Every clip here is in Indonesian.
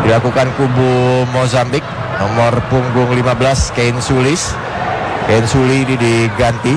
dilakukan kubu Mozambik. Nomor punggung 15 Kane Sulis. Kane Suli ini diganti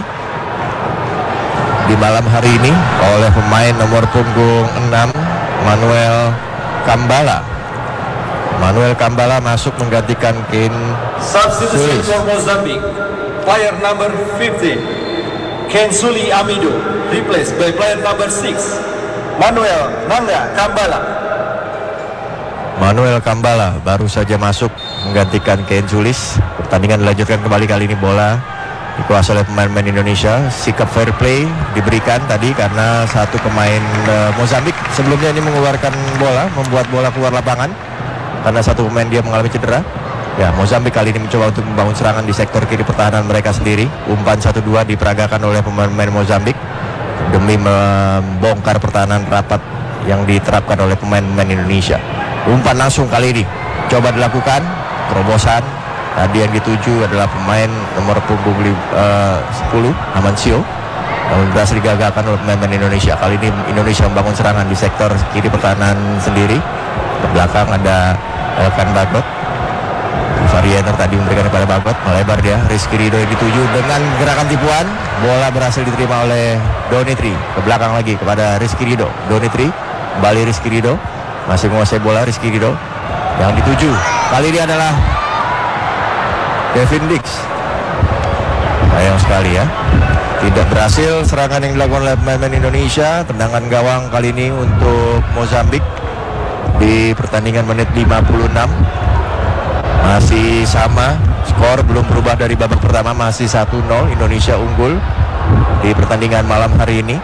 di malam hari ini oleh pemain nomor punggung 6 Manuel Kambala. Manuel Kambala masuk menggantikan Kane Substitution Sulis. for Mozambique. Player number 15, Ken Suli Amido, replaced by player number 6, Manuel Nanga Kambala. Manuel Kambala baru saja masuk menggantikan Kane Sulis. Pertandingan dilanjutkan kembali, kali ini bola dikuasai oleh pemain-pemain Indonesia. Sikap fair play diberikan tadi karena satu pemain Mozambik sebelumnya ini mengeluarkan bola, membuat bola keluar lapangan karena satu pemain dia mengalami cedera. Ya, Mozambik kali ini mencoba untuk membangun serangan di sektor kiri pertahanan mereka sendiri. Umpan 1-2 diperagakan oleh pemain-pemain Mozambik demi membongkar pertahanan rapat yang diterapkan oleh pemain-pemain Indonesia. Umpan langsung kali ini coba dilakukan terobosan. Tadi yang dituju adalah pemain nomor punggung 10 Amancio, namun berhasil digagalkan oleh pemain Indonesia. Kali ini Indonesia membangun serangan di sektor kiri pertahanan sendiri. Ke belakang ada Elkan Bagot. Variener tadi memberikan kepada Bagot, melebar dia. Rizky Ridho yang dituju dengan gerakan tipuan. Bola berhasil diterima oleh Donitri. Ke belakang lagi kepada Rizky Ridho. Donitri, kembali Rizky Ridho. Masih menguasai bola Rizky Ridho. Yang dituju kali ini adalah Kevin Dix. Sayang sekali ya, tidak berhasil serangan yang dilakukan oleh pemain Indonesia. Tendangan gawang kali ini untuk Mozambik di pertandingan menit 56. Masih sama, skor belum berubah dari babak pertama, masih 1-0 Indonesia unggul di pertandingan malam hari ini.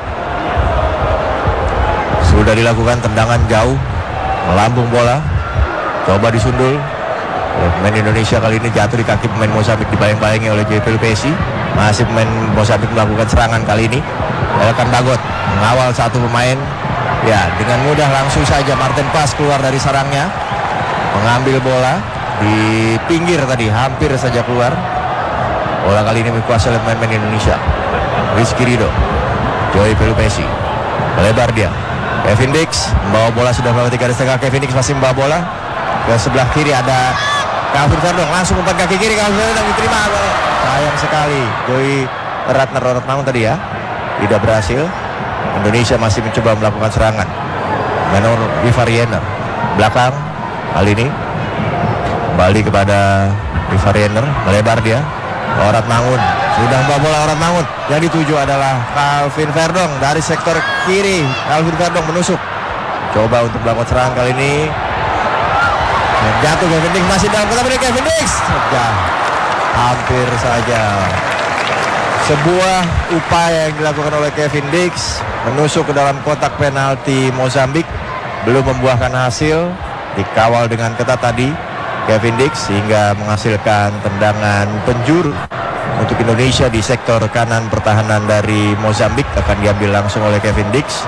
Sudah dilakukan tendangan jauh, melambung bola, coba disundul. Pemain Indonesia kali ini jatuh di kaki pemain Mozambik, dibayang-bayangi oleh JP Lupesi. Masih pemain Mozambik melakukan serangan kali ini. Elkan Bagot mengawal satu pemain. Ya, dengan mudah langsung saja Martin Pas keluar dari sarangnya, mengambil bola di pinggir tadi, hampir saja keluar. Bola kali ini dikuasai oleh pemain Indonesia. Rizky Ridho, Joy Pelupesi, melebar dia. Kevin Dix membawa bola, sudah melewati garis tengah. Kevin Dix masih membawa bola ke sebelah kiri, ada Calvin Verdong, langsung umpan kaki kiri. Calvin Verdong diterima. Sayang sekali, Joy Ratnaronatmangun tadi ya, tidak berhasil. Indonesia masih mencoba melakukan serangan. Menor Vivariener belakang kali ini kembali kepada Vivariener, melebar dia. Ratnaronatmangun sudah membawa bola. Ratnaronatmangun yang dituju adalah Calvin Verdong dari sektor kiri. Calvin Verdong menusuk, coba untuk melakukan serangan kali ini. Jatuh Kevin Dix, masih dalam kotak penalti Kevin Dix. Hampir saja. Sebuah upaya yang dilakukan oleh Kevin Dix menusuk ke dalam kotak penalti Mozambik, belum membuahkan hasil. Dikawal dengan ketat tadi Kevin Dix sehingga menghasilkan tendangan penjuru untuk Indonesia di sektor kanan pertahanan dari Mozambik. Akan diambil langsung oleh Kevin Dix.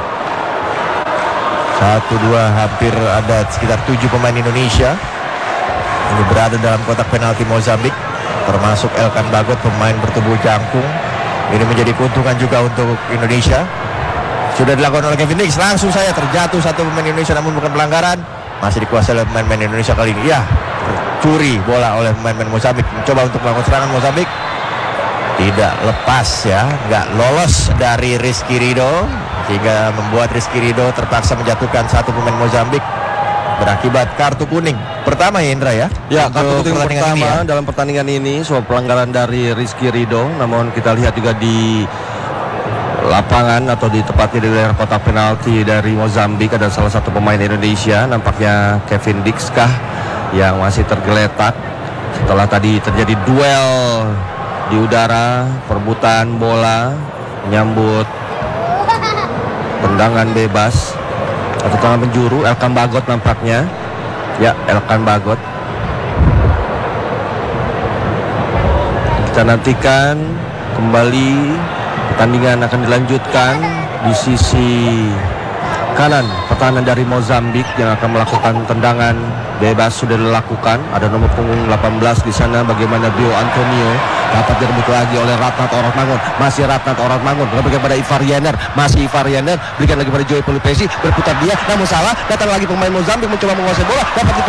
1-2, hampir ada sekitar 7 pemain Indonesia ini berada dalam kotak penalti Mozambik, termasuk Elkan Bagot, pemain bertubuh jangkung. Ini menjadi keuntungan juga untuk Indonesia. Sudah dilakukan oleh Kevin Dix, langsung saja terjatuh satu pemain Indonesia, namun bukan pelanggaran. Masih dikuasai oleh pemain Indonesia kali ini. Ya, curi bola oleh pemain Mozambik. Mencoba untuk melakukan serangan Mozambik, tidak lepas ya, nggak lolos dari Rizky Ridho, sehingga membuat Rizky Ridho terpaksa menjatuhkan satu pemain Mozambik berakibat kartu kuning pertama ya Indra ya. Ya, kartu kuning pertama ini ya, dalam pertandingan ini soal pelanggaran dari Rizky Ridho. Namun kita lihat juga di lapangan atau di tepatnya di wilayah kotak penalti dari Mozambik ada salah satu pemain Indonesia, nampaknya Kevin Dix kah, yang masih tergeletak setelah tadi terjadi duel di udara, perebutan bola, menyambut tendangan bebas atau tendangan penjuru. Elkan Bagot nampaknya. Ya, Elkan Bagot. Kita nantikan kembali pertandingan akan dilanjutkan di sisi kanan pertahanan dari Mozambik yang akan melakukan tendangan bebas. Sudah dilakukan, ada nomor punggung 18 di sana. Bagaimana Bio Antonio dapat direbut lagi oleh Ratnaronatmangun. Masih Ratnaronatmangun berikan kepada Ivariener, masih Ivariener berikan lagi pada Joy Pelupesi, berputar dia namun salah. Datang lagi pemain Mozambik mencoba menguasai bola, dapat